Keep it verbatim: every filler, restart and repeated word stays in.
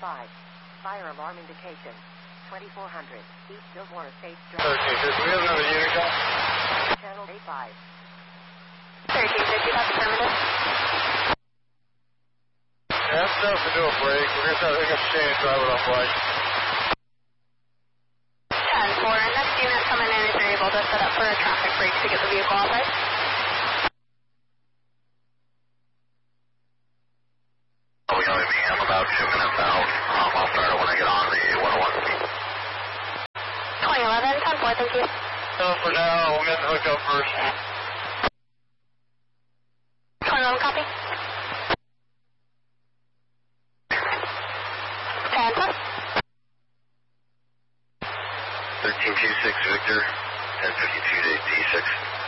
five. Fire alarm indication. twenty-four hundred. East Fillmore Estates Drive. thirteen fifty. We have another unit call. Channel eighty-five. thirteen fifty, that's affirmative. Yeah, that's enough to do a break. We're going to try to pick up Shane and drive it off light. ten four, next unit coming in if you're able to set up for a traffic break to get the vehicle off light. We only be I'm about two minutes out. Um, I'll start it when I get on the one oh one speed. twenty eleven, ten four, thank you. So for now, we'll get the hookup first. twenty eleven, copy. ten four. thirteen two six Victor, ten fifty-two to D six.